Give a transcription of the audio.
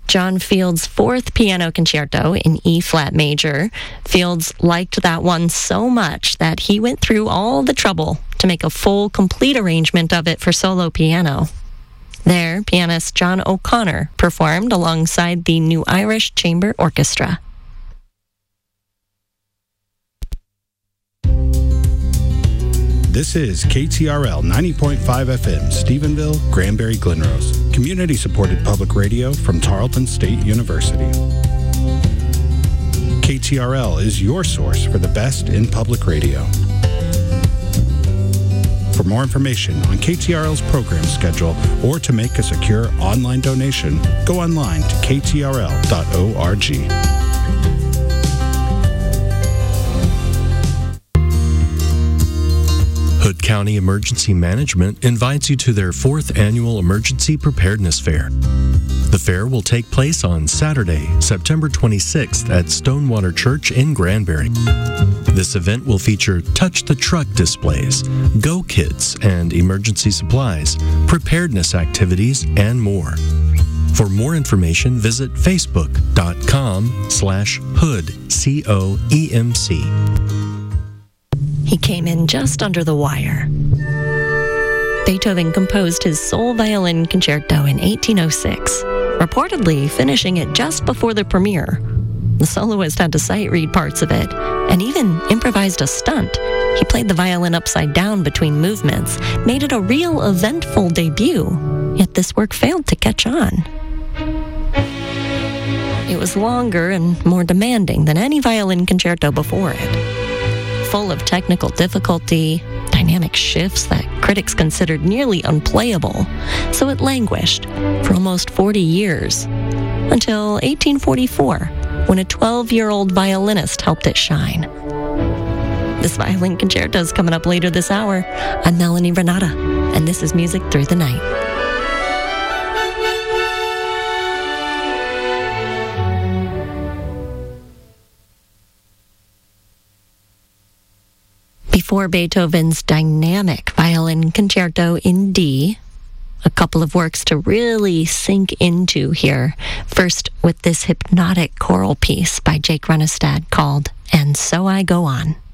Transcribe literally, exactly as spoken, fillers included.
John Field's fourth piano concerto in E-flat major. Fields liked that one so much that he went through all the trouble to make a full, complete arrangement of it for solo piano. There, pianist John O'Connor performed alongside the New Irish Chamber Orchestra. This is K T R L ninety point five F M, Stephenville, Granbury, Glenrose. Community-supported public radio from Tarleton State University. K T R L is your source for the best in public radio. For more information on K T R L's program schedule or to make a secure online donation, go online to k t r l dot org. Hood County Emergency Management invites you to their fourth annual Emergency Preparedness Fair. The fair will take place on Saturday, September twenty-sixth at Stonewater Church in Granbury. This event will feature Touch the Truck displays, Go Kits and emergency supplies, preparedness activities, and more. For more information, visit facebook.com slash hood, C O E M C. He came in just under the wire. Beethoven composed his sole violin concerto in eighteen oh six, reportedly finishing it just before the premiere. The soloist had to sight read parts of it, and even improvised a stunt. He played the violin upside down between movements, made it a real eventful debut, yet this work failed to catch on. It was longer and more demanding than any violin concerto before it. Full of technical difficulty, dynamic shifts that critics considered nearly unplayable, so it languished for almost forty years, until eighteen forty-four, when a twelve-year-old violinist helped it shine. This violin concerto is coming up later this hour. I'm Melanie Renata, and this is Music Through the Night. Before Beethoven's dynamic violin concerto in D, a couple of works to really sink into here. First, with this hypnotic choral piece by Jake Runestad called And So I Go On.